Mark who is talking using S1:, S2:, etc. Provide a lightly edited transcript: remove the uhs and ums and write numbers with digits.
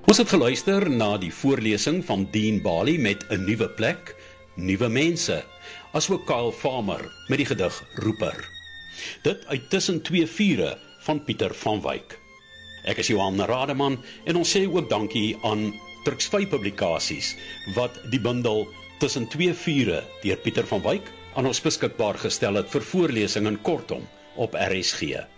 S1: Ons het geluister na die voorlesing van Dean Bali met 'n nuwe plek, nuwe mense, asook Kyle Farmer met die gedig Roeper. Dit uit Tussen Twee Vure van Pieter van Wyk. Ek is Johan Rademan en ons sê ook dankie aan Turks 5 Publikasies wat die bundel Tussen Twee Vure deur Pieter van Wyk aan ons beskikbaar gestel het vir voorlesing en kortom op RSG.